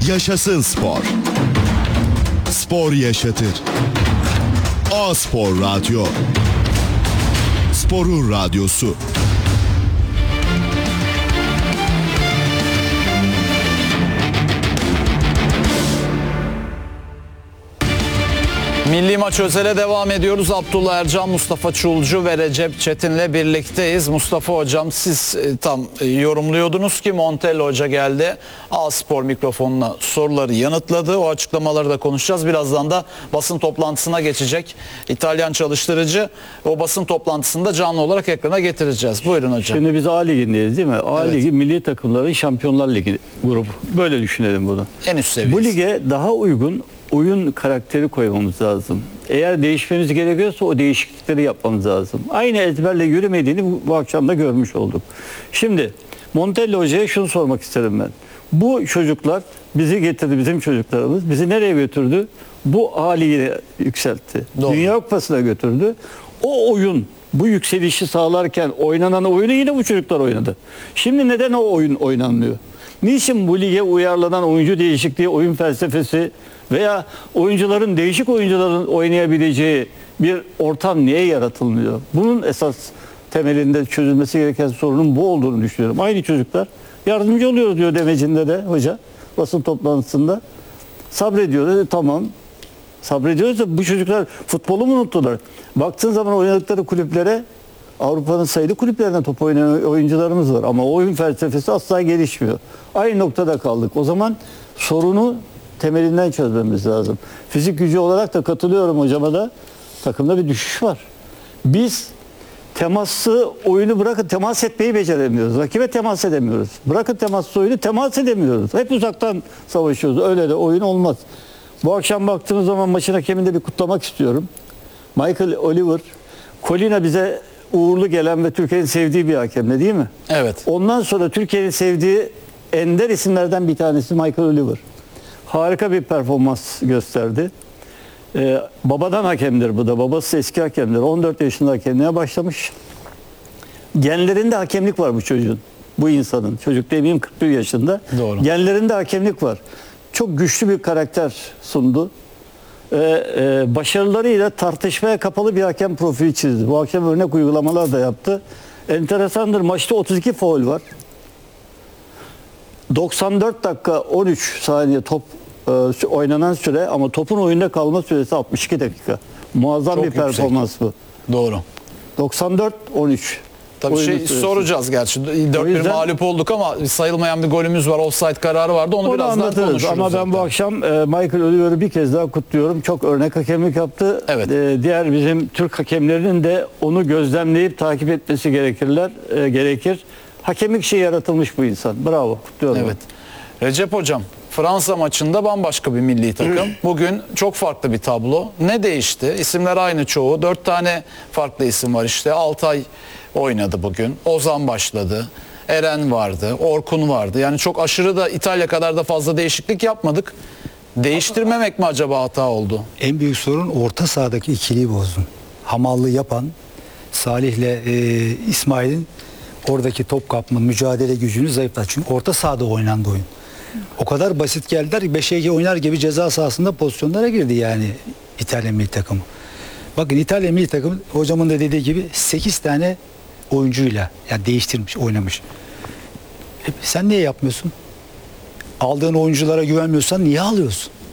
Yaşasın spor. Spor yaşatır. A-Spor Radyo. Sporun radyosu. Milli Maç Özel'e devam ediyoruz. Abdullah Ercan, Mustafa Çulcu ve Recep Çetin'le birlikteyiz. Mustafa Hocam, siz tam yorumluyordunuz ki Montella Hoca geldi. A-Spor mikrofonuna soruları yanıtladı. O açıklamaları da konuşacağız. Birazdan da basın toplantısına geçecek İtalyan çalıştırıcı. O basın toplantısını da canlı olarak ekrana getireceğiz. Buyurun hocam. Şimdi biz A Ligi'ndeyiz değil mi? A Evet. Ligi milli takımların Şampiyonlar Ligi grubu. Böyle düşünelim bunu. En üst seviyesi. Bu lige daha uygun oyun karakteri koymamız lazım. Eğer değişmemiz gerekiyorsa o değişiklikleri yapmamız lazım. Aynı ezberle yürümediğini bu akşam da görmüş olduk. Şimdi Montella Hoca'ya şunu sormak isterim ben. Bu çocuklar bizi getirdi, bizim çocuklarımız. Bizi nereye götürdü? Bu A Ligi'ne yükseltti. Doğru. Dünya Kupası'na götürdü. O oyun, bu yükselişi sağlarken oynanan oyunu yine bu çocuklar oynadı. Şimdi neden o oyun oynanmıyor? Niçin bu lige uyarlanan oyuncu değişikliği, oyun felsefesi veya değişik oyuncuların oynayabileceği bir ortam niye yaratılmıyor? Bunun esas temelinde çözülmesi gereken sorunun bu olduğunu düşünüyorum. Aynı çocuklar yardımcı oluyoruz diyor demecinde de hoca basın toplantısında. Sabrediyoruz. Tamam. Sabrediyoruz da bu çocuklar futbolu mu unuttular? Baktığın zaman oynadıkları kulüplere Avrupa'nın sayılı kulüplerinden top oynayan oyuncularımız var. Ama o oyun felsefesi asla gelişmiyor. Aynı noktada kaldık. O zaman sorunu temelinden çözmemiz lazım. Fizik gücü olarak da katılıyorum hocama da, takımda bir düşüş var. Biz temaslı oyunu bırakın, temas etmeyi beceremiyoruz. Rakibe temas edemiyoruz. Bırakın temaslı oyunu, temas edemiyoruz. Hep uzaktan savaşıyoruz. Öyle de oyun olmaz. Bu akşam baktığımız zaman maçın hakeminde bir kutlamak istiyorum. Michael Oliver, Colina bize uğurlu gelen ve Türkiye'nin sevdiği bir hakemdi değil mi? Evet. Ondan sonra Türkiye'nin sevdiği ender isimlerden bir tanesi Michael Oliver. Harika bir performans gösterdi. Babadan hakemdir bu da. Babası eski hakemdir. 14 yaşında hakemliğe başlamış. Genlerinde hakemlik var bu çocuğun. Bu insanın. Çocuk demeyeyim, 41 yaşında. Doğru. Genlerinde hakemlik var. Çok güçlü bir karakter sundu. Başarılarıyla tartışmaya kapalı bir hakem profili çizdi. Bu akşam örnek uygulamalar da yaptı. Enteresandır. Maçta 32 faul var. 94 dakika 13 saniye top oynanan süre ama topun oyunda kalma süresi 62 dakika. Muazzam Çok bir performans bu. Doğru. 94-13. Tabii soracağız gerçi. 4-1 mağlup olduk ama sayılmayan bir golümüz var. Offside kararı vardı. Onu birazdan anlatırız. konuşuruz. Ama ben bu akşam Michael Oliver'ı bir kez daha kutluyorum. Çok örnek hakemlik yaptı. Evet. Diğer bizim Türk hakemlerinin de onu gözlemleyip takip etmesi gerekir. Hakemlik şey yaratılmış bu insan. Bravo. Kutluyorum. Evet. Recep Hocam, Fransa maçında bambaşka bir milli takım. Bugün çok farklı bir tablo. Ne değişti? İsimler aynı çoğu. 4 tane farklı isim var işte. Altay oynadı bugün. Ozan başladı. Eren vardı. Orkun vardı. Yani çok aşırı da İtalya kadar da fazla değişiklik yapmadık. Değiştirmemek mi acaba hata oldu? En büyük sorun orta sahadaki ikiliyi bozdun. Hamallığı yapan Salih'le İsmail'in oradaki top kapma, mücadele gücünü zayıflattı. Çünkü orta sahada oynandı oyun. O kadar basit geldiler ki 5'e oynar gibi ceza sahasında pozisyonlara girdi yani İtalya milli takımı. Bakın İtalya milli takımı hocamın da dediği gibi 8 tane oyuncuyla yani değiştirmiş, oynamış. Sen niye yapmıyorsun? Aldığın oyunculara güvenmiyorsan niye alıyorsun?